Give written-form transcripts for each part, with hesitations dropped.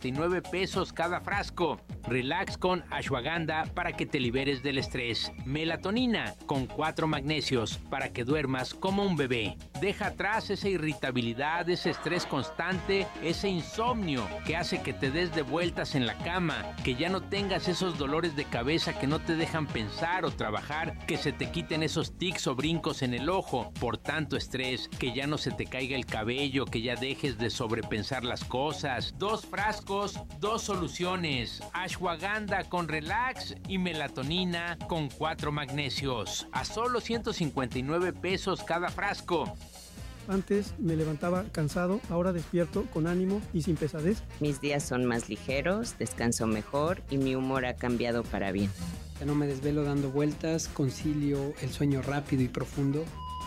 $159 cada frasco. Relax con ashwagandha para que te liberes del estrés. Melatonina con 4 magnesios para que duermas como un bebé. Deja atrás esa irritabilidad, ese estrés constante, ese insomnio que hace que te des de vueltas en la cama, que ya no tengas esos dolores de cabeza que no te dejan pensar o trabajar, que se te quiten esos tics o brincos en el ojo por tanto estrés, que ya no se te caiga el cabello, que ya dejes de sobrepensar las cosas. 2 frascos, 2 soluciones. Ashwagandha con relax y melatonina con 4 magnesios. A solo $159 cada frasco. Antes me levantaba cansado, ahora despierto con ánimo y sin pesadez. Mis días son más ligeros, descanso mejor y mi humor ha cambiado para bien. Ya no me desvelo dando vueltas, concilio el sueño rápido y profundo.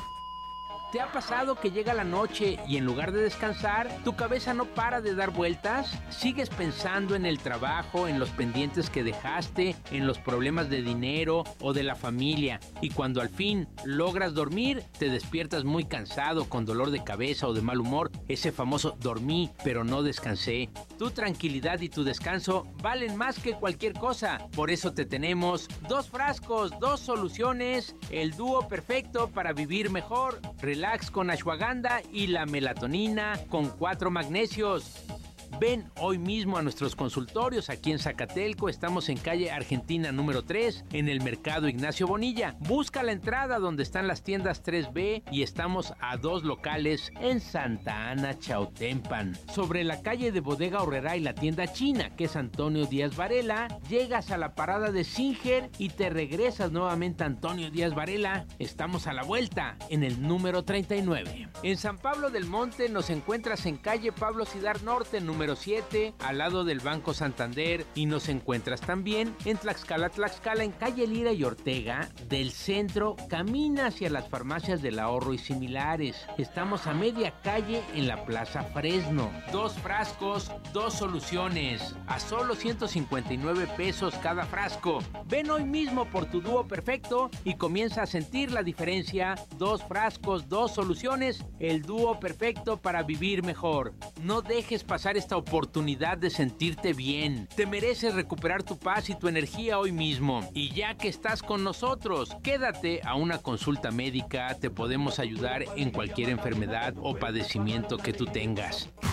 ¿Te ha pasado que llega la noche y en lugar de descansar, tu cabeza no para de dar vueltas? ¿Sigues pensando en el trabajo, en los pendientes que dejaste, en los problemas de dinero o de la familia? Y cuando al fin logras dormir, te despiertas muy cansado, con dolor de cabeza o de mal humor, ese famoso dormí pero no descansé. Tu tranquilidad y tu descanso valen más que cualquier cosa. Por eso te tenemos 2 frascos, 2 soluciones, el dúo perfecto para vivir mejor. Relax con ashwagandha y la melatonina con 4 magnesios. Ven hoy mismo a nuestros consultorios aquí en Zacatelco. Estamos en calle Argentina número 3, en el Mercado Ignacio Bonilla. Busca la entrada donde están las tiendas 3B y estamos a 2 locales en Santa Ana, Chautempan. Sobre la calle de Bodega Aurrerá y la tienda china, que es Antonio Díaz Varela, llegas a la parada de Singer y te regresas nuevamente a Antonio Díaz Varela. Estamos a la vuelta en el número 39. En San Pablo del Monte nos encuentras en calle Pablo Cidar Norte, número 7, al lado del Banco Santander, y nos encuentras también en Tlaxcala, en calle Lira y Ortega, del centro, camina hacia las farmacias del ahorro y similares. Estamos a media calle en la Plaza Fresno. 2 frascos, 2 soluciones, a solo $159 cada frasco. Ven hoy mismo por tu dúo perfecto y comienza a sentir la diferencia. 2 frascos, 2 soluciones, el dúo perfecto para vivir mejor. No dejes pasar esta oportunidad de sentirte bien. Te mereces recuperar tu paz y tu energía hoy mismo. Y ya que estás con nosotros, quédate a una consulta médica. Te podemos ayudar en cualquier enfermedad o padecimiento que tú tengas.